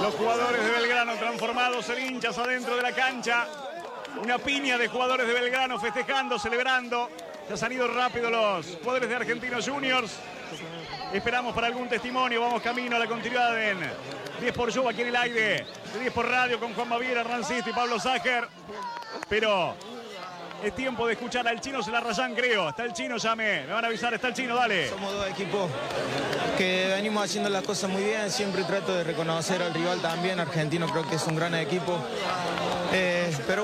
Los jugadores de Belgrano transformados en hinchas adentro de la cancha. Una piña de jugadores de Belgrano festejando, celebrando. Ya se han ido rápido los jugadores de Argentinos Juniors. Esperamos para algún testimonio. Vamos camino a la continuidad en 10 por Show aquí en el aire. De 10 por Radio con Juan Baviera, Rancisto y Pablo Sájer. Pero es tiempo de escuchar al Chino Celarrayán, creo. Está el Chino, llame. Me van a avisar, está el Chino, dale. Somos dos equipos que venimos haciendo las cosas muy bien. Siempre trato de reconocer al rival también. Argentino creo que es un gran equipo. Pero